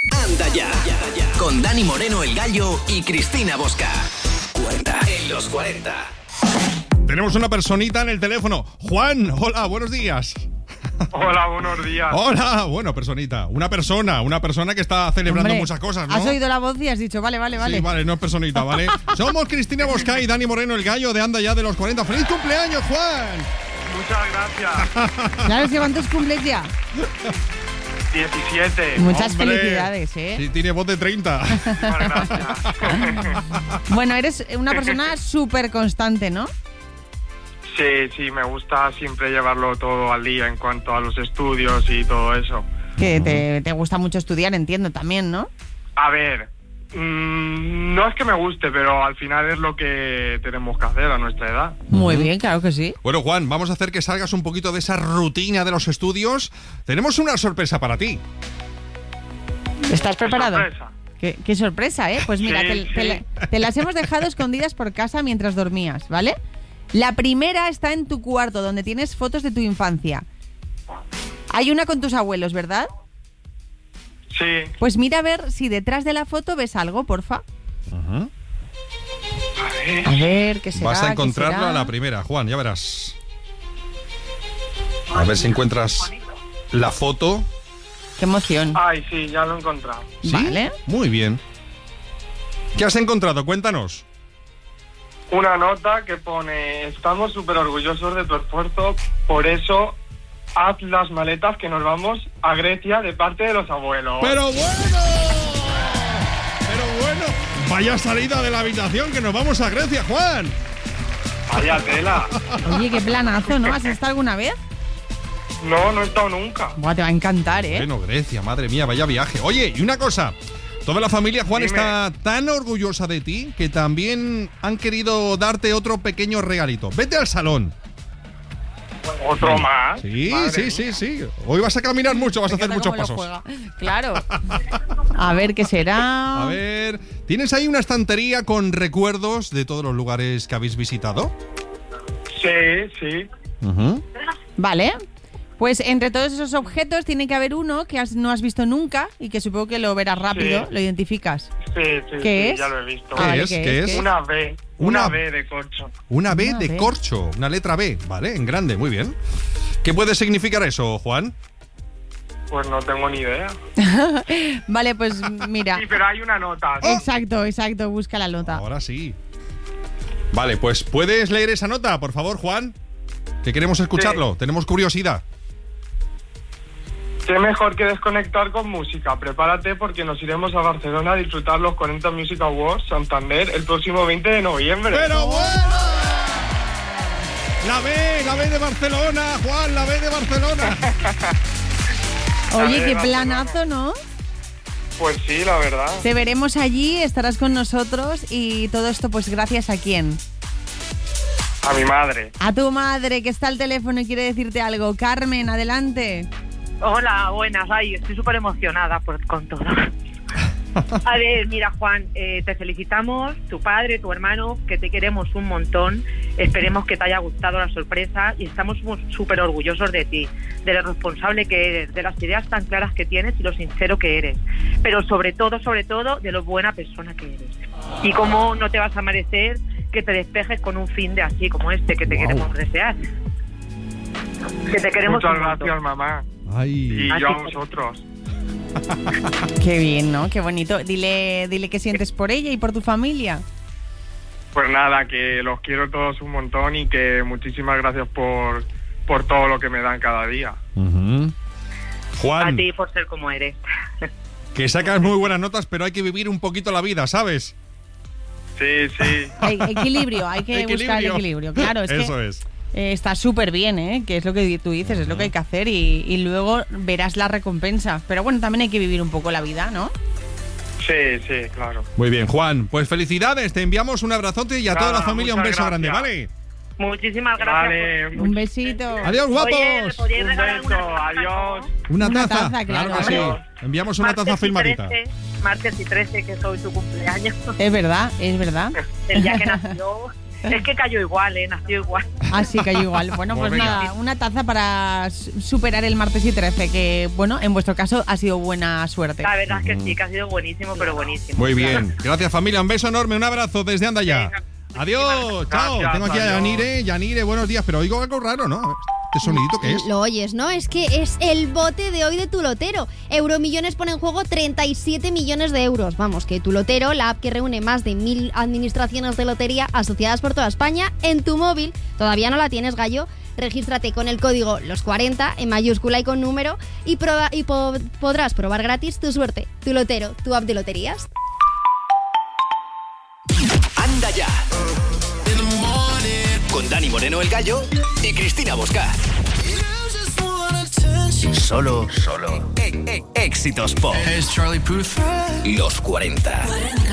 Anda ya, con Dani Moreno el Gallo y Cristina Bosca. Cuenta en los 40. Tenemos una personita en el teléfono. Juan, hola, buenos días. Hola, buenos días. Hola, bueno, personita. Una persona que está celebrando muchas cosas, ¿no? Has oído la voz y has dicho, vale. Sí, vale, no es personita, ¿vale? Somos Cristina Bosca y Dani Moreno el Gallo de Anda ya de los 40. ¡Feliz cumpleaños, Juan! Muchas gracias. Claro, que ¿cuántos cumples ya? 17. Muchas ¡Hombre! felicidades, ¿eh? Sí, tiene voz de 30. Muchas gracias. Bueno, eres una persona súper constante, ¿no? Sí, me gusta siempre llevarlo todo al día en cuanto a los estudios y todo eso. Que te gusta mucho estudiar, entiendo también, ¿no? A ver, no es que me guste, pero al final es lo que tenemos que hacer a nuestra edad. Muy bien, claro que sí. Bueno, Juan, vamos a hacer que salgas un poquito de esa rutina de los estudios. Tenemos una sorpresa para ti. ¿Estás preparado? Sorpresa. Qué sorpresa, ¿eh? Pues mira, Sí. te las hemos dejado escondidas por casa mientras dormías, ¿vale? La primera está en tu cuarto, donde tienes fotos de tu infancia. Hay una con tus abuelos, ¿verdad? Sí. Pues mira a ver si detrás de la foto ves algo, porfa. Ajá. A ver, ¿qué será? Vas a ¿Qué encontrarla será? a la primera, Juan, ya verás. A ver si encuentras la foto. Qué emoción. Ay, sí, ya lo he encontrado. ¿Sí? Vale. Muy bien. ¿Qué has encontrado? Cuéntanos. Una nota que pone: estamos súper orgullosos de tu esfuerzo, por eso haz las maletas que nos vamos a Grecia de parte de los abuelos. ¡Pero bueno! Vaya salida de la habitación, que nos vamos a Grecia, Juan. Vaya tela. Oye, qué planazo, ¿no? ¿Has estado alguna vez? No he estado nunca. Buah, te va a encantar, ¿eh? Bueno, Grecia, madre mía, vaya viaje. Oye, y una cosa. Toda la familia, Juan, Dime. está tan orgullosa de ti que también han querido darte otro pequeño regalito. Vete al salón. ¿Otro más? Sí, Madre sí. Hoy vas a caminar mucho, vas a hacer Me muchos encanta pasos. cómo lo juega. Claro. A ver, ¿qué será? A ver, ¿tienes ahí una estantería con recuerdos de todos los lugares que habéis visitado? Sí. Vale. Pues entre todos esos objetos tiene que haber uno que no has visto nunca y que supongo que lo verás rápido, Sí. lo identificas. Sí, ¿Qué sí, es? ya lo he visto. ¿Qué vale, es? ¿qué ¿Qué es? es? Una B. Una- Una B de corcho. Una B Una de B. corcho, una letra B, ¿vale? En grande, muy bien. ¿Qué puede significar eso, Juan? Pues no tengo ni idea. Vale, pues mira. Sí, pero hay una nota. Exacto, busca la nota. Ahora sí. Vale, pues ¿puedes leer esa nota, por favor, Juan? Que queremos escucharlo, tenemos curiosidad. Qué mejor que desconectar con música. Prepárate porque nos iremos a Barcelona a disfrutar los 40 Music Awards Santander el próximo 20 de noviembre. ¡Pero bueno! La B de Barcelona, Juan, la B de Barcelona. Oye, ver, qué Barcelona. planazo, ¿no? Pues sí, la verdad. Te veremos allí, estarás con nosotros y todo esto pues gracias a quién. A mi madre. A tu madre que está al teléfono y quiere decirte algo. Carmen, adelante. Hola, buenas. Ay, estoy súper emocionada con todo. A ver, mira, Juan, te felicitamos, tu padre, tu hermano, que te queremos un montón. Esperemos que te haya gustado la sorpresa y estamos súper orgullosos de ti, de lo responsable que eres, de las ideas tan claras que tienes y lo sincero que eres. Pero sobre todo, de lo buena persona que eres. Y cómo no te vas a merecer que te despejes con un fin de así como este que te queremos desear. Que te queremos Muchas un montón. gracias, mamá. Ay. Y Así yo a que- vosotros. Qué bien, ¿no? Qué bonito. Dile qué sientes por ella y por tu familia. Pues nada, que los quiero todos un montón y que muchísimas gracias por todo lo que me dan cada día. Ujú. A Juan, ti por ser como eres. que sacas muy buenas notas, pero hay que vivir un poquito la vida, ¿sabes? Sí. Equilibrio, hay que buscar el equilibrio. Claro, es Eso que es. está súper bien, ¿eh? Que es lo que tú dices, es lo que hay que hacer y luego verás la recompensa. Pero bueno, también hay que vivir un poco la vida, ¿no? Sí, claro. Muy bien, Juan, pues felicidades, te enviamos un abrazote y a toda la Nada, familia un muchas beso grande, gracias. ¿vale? Muchísimas gracias. Vale. Un besito. Adiós, guapos. Oye, ¿me podríais Un regalar beso, una taza, adiós. no? Una Una taza, taza, claro claro. que sí. Adiós. Enviamos una taza Martes y filmadita. 13, martes y 13, que soy tu cumpleaños. Es verdad, es verdad. El día que nació. Es que cayó igual, nació igual. Ah, sí, cayó igual. Bueno, pues nada, una taza para superar el martes y 13, que, bueno, en vuestro caso ha sido buena suerte. La verdad es que sí, que ha sido buenísimo, pero buenísimo. Muy bien. Gracias, familia. Un beso enorme, un abrazo desde Andaya. Adiós, chao. Gracias, Tengo aquí a adiós. Yanire, buenos días, pero oigo algo raro, ¿no? ¿Este sonidito qué es? Lo oyes, ¿no? Es que es el bote de hoy de Tu Lotero. Euromillones pone en juego 37 millones de euros. Vamos, que Tu Lotero, la app que reúne más de 1000 administraciones de lotería asociadas por toda España, en tu móvil. ¿Todavía no la tienes, gallo? Regístrate con el código LOS40 en mayúscula y con número y podrás probar gratis tu suerte. Tu Lotero, tu app de loterías. Anda ya. Con Dani Moreno el Gallo y Cristina Bosca. Solo éxitos pop. Hey, it's Charlie Puth. Los 40.